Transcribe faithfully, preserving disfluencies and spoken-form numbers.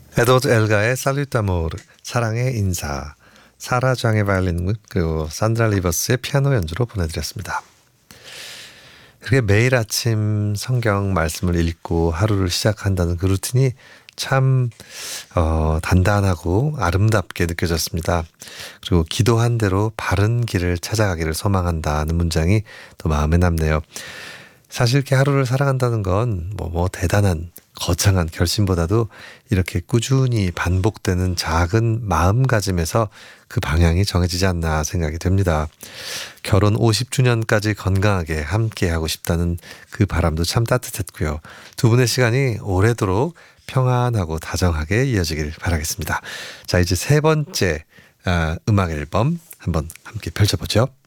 에드워드 엘가의 살루트 아모르, 사랑의 인사, 사라 장의 바이올린 그리고 산드라 리버스의 피아노 연주로 보내드렸습니다. 그렇게 매일 아침 성경 말씀을 읽고 하루를 시작한다는 그 루틴이 참 어, 단단하고 아름답게 느껴졌습니다. 그리고 기도한 대로 바른 길을 찾아가기를 소망한다는 문장이 또 마음에 남네요. 사실 이렇게 하루를 살아간다는 건 뭐 뭐 대단한 거창한 결심보다도 이렇게 꾸준히 반복되는 작은 마음가짐에서 그 방향이 정해지지 않나 생각이 됩니다. 결혼 오십 주년까지 건강하게 함께하고 싶다는 그 바람도 참 따뜻했고요. 두 분의 시간이 오래도록 평안하고 다정하게 이어지길 바라겠습니다. 자, 이제 세 번째 아, 음악 앨범 한번 함께 펼쳐보죠.